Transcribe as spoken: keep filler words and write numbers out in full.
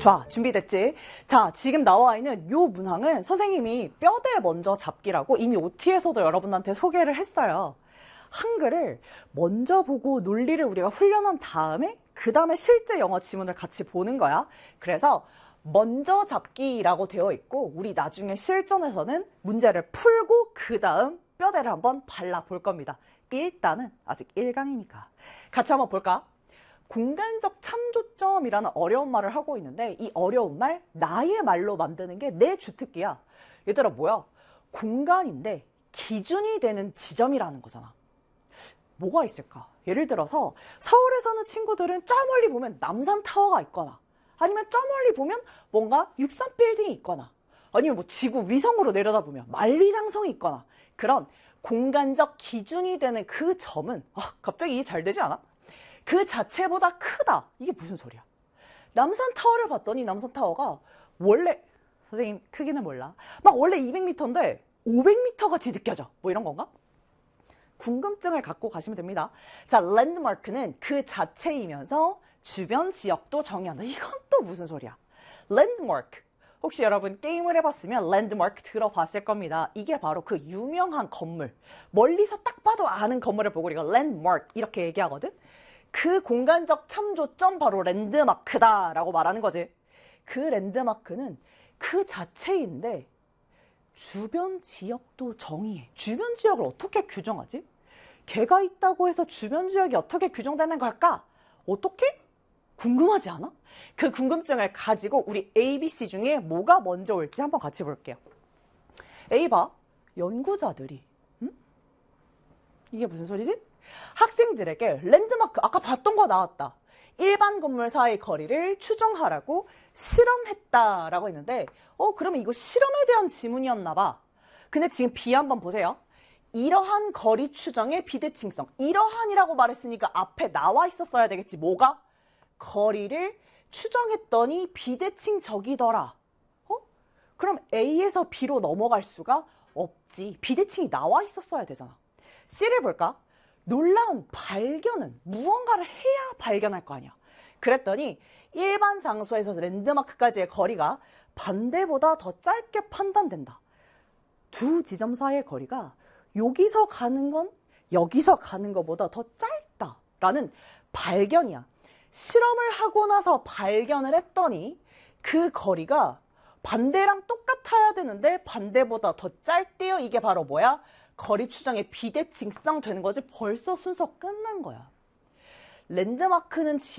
좋아, 준비됐지? 자, 지금 나와 있는 요 문항은 선생님이 뼈대 먼저 잡기라고 이미 오티에서도 여러분한테 소개를 했어요. 한글을 먼저 보고 논리를 우리가 훈련한 다음에 그 다음에 실제 영어 지문을 같이 보는 거야. 그래서 먼저 잡기라고 되어 있고 우리 나중에 실전에서는 문제를 풀고 그 다음 뼈대를 한번 발라볼 겁니다. 일단은 아직 일 강이니까. 같이 한번 볼까? 공간적 참조점이라는 어려운 말을 하고 있는데 이 어려운 말, 나의 말로 만드는 게 내 주특기야. 얘들아 뭐야? 공간인데 기준이 되는 지점이라는 거잖아. 뭐가 있을까? 예를 들어서 서울에 사는 친구들은 저 멀리 보면 남산타워가 있거나 아니면 저 멀리 보면 뭔가 육삼빌딩이 있거나 아니면 뭐 지구 위성으로 내려다보면 만리장성이 있거나 그런 공간적 기준이 되는 그 점은 아, 갑자기 이해 잘 되지 않아? 그 자체보다 크다. 이게 무슨 소리야? 남산타워를 봤더니 남산타워가 원래 선생님 크기는 몰라. 막 원래 이백 미터인데 오백 미터 같이 느껴져. 뭐 이런 건가? 궁금증을 갖고 가시면 됩니다. 자, 랜드마크는 그 자체이면서 주변 지역도 정의한다. 이건 또 무슨 소리야? 랜드마크. 혹시 여러분 게임을 해봤으면 랜드마크 들어봤을 겁니다. 이게 바로 그 유명한 건물. 멀리서 딱 봐도 아는 건물을 보고 우리가 랜드마크 이렇게 얘기하거든? 그 공간적 참조점 바로 랜드마크다라고 말하는 거지. 그 랜드마크는 그 자체인데 주변 지역도 정의해. 주변 지역을 어떻게 규정하지? 개가 있다고 해서 주변 지역이 어떻게 규정되는 걸까? 어떻게? 궁금하지 않아? 그 궁금증을 가지고 우리 A, B, C 중에 뭐가 먼저 올지 한번 같이 볼게요. A 봐. 연구자들이 응? 이게 무슨 소리지? 학생들에게 랜드마크, 아까 봤던 거 나왔다. 일반 건물 사이의 거리를 추정하라고 실험했다라고 했는데 어 그러면 이거 실험에 대한 지문이었나 봐. 근데 지금 B 한번 보세요. 이러한 거리 추정의 비대칭성. 이러한이라고 말했으니까 앞에 나와 있었어야 되겠지. 뭐가? 거리를 추정했더니 비대칭적이더라. 어? 그럼 A에서 B로 넘어갈 수가 없지. 비대칭이 나와 있었어야 되잖아. C를 볼까? 놀라운 발견은 무언가를 해야 발견할 거 아니야. 그랬더니 일반 장소에서 랜드마크까지의 거리가 반대보다 더 짧게 판단된다. 두 지점 사이의 거리가 여기서 가는 건 여기서 가는 것보다 더 짧다라는 발견이야. 실험을 하고 나서 발견을 했더니 그 거리가 반대랑 똑같아야 되는데 반대보다 더 짧대요. 이게 바로 뭐야? 거리 추정의 비대칭성 되는 거지. 벌써 순서 끝난 거야. 랜드마크는 지